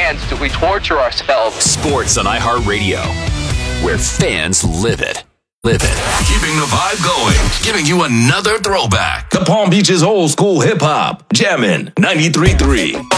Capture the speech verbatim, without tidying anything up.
fans do we torture ourselves? Sports on iHeartRadio, where fans live it. Live it. Keeping the vibe going, giving you another throwback. The Palm Beaches old school hip hop. Jammin' ninety-three point three.